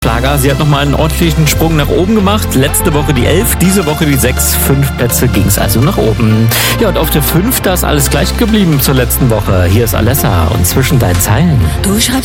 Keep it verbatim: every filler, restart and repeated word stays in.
Schlager. Sie hat nochmal einen ordentlichen Sprung nach oben gemacht. Letzte Woche die elf, diese Woche die sechs. Fünf Plätze ging es also nach oben. Ja, und auf der fünf, da ist alles gleich geblieben zur letzten Woche. Hier ist Alessa und zwischen deinen Zeilen. Du schreibst